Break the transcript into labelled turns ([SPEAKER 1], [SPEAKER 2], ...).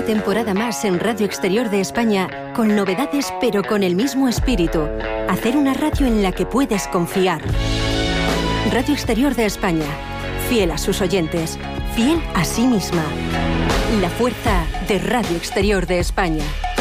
[SPEAKER 1] Una temporada más en Radio Exterior de España, con novedades pero con el mismo espíritu. Hacer una radio en la que puedes confiar. Radio Exterior de España, fiel a sus oyentes, fiel a sí misma. La fuerza de Radio Exterior de España.